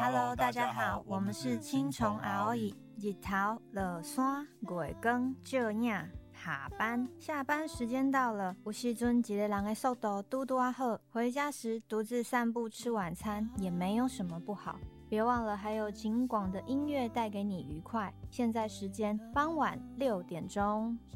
Hello， 大家好，我们是青虫熬椅，日头落山，月光照影。下班时间到了，有时阵一个人的速度嘟嘟好，回家时独自散步吃晚餐也没有什么不好。别忘了还有景广的音乐带给你愉快。现在时间傍晚6点钟。